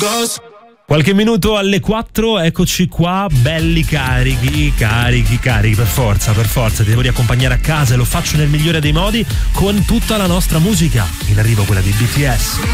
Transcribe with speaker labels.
Speaker 1: Qualche minuto alle 4, eccoci qua, belli carichi, per forza, ti devo riaccompagnare a casa e lo faccio nel migliore dei modi con tutta la nostra musica. In arrivo quella di BTS.